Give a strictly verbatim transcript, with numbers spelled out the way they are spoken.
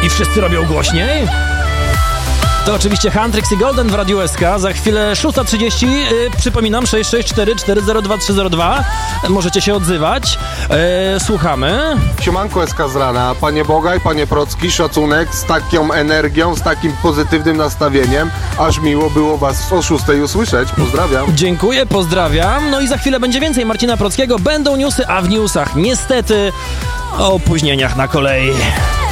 I wszyscy robią głośniej? To oczywiście Huntrix i Golden w Radiu S K. Za chwilę szósta trzydzieści. Yy, przypominam, sześć sześć cztery cztery zero dwa trzy zero dwa. Możecie się odzywać. Yy, słuchamy. Siemanko S K z rana. Panie Bogaj, panie Procki, szacunek, z taką energią, z takim pozytywnym nastawieniem. Aż miło było was o szóstej usłyszeć. Pozdrawiam. Dziękuję, pozdrawiam. No i za chwilę będzie więcej Marcina Prockiego. Będą newsy, a w newsach niestety o opóźnieniach na kolei.